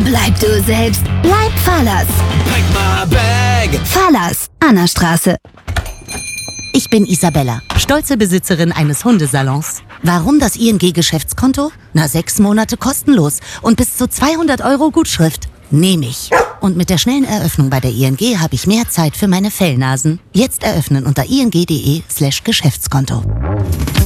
Bleib du selbst. Bleib Fallers. Pack my bag. Fallers, Annastraße. Ich bin Isabella, stolze Besitzerin eines Hundesalons. Warum das ING-Geschäftskonto? 6 Monate kostenlos und bis zu 200 € Gutschrift. Nehme ich. Und mit der schnellen Eröffnung bei der ING habe ich mehr Zeit für meine Fellnasen. Jetzt eröffnen unter ing.de/Geschäftskonto.